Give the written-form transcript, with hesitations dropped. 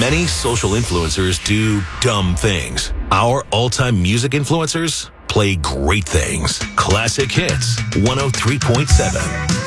Many social influencers do dumb things. Our all-time music influencers play great things. Classic Hits 103.7.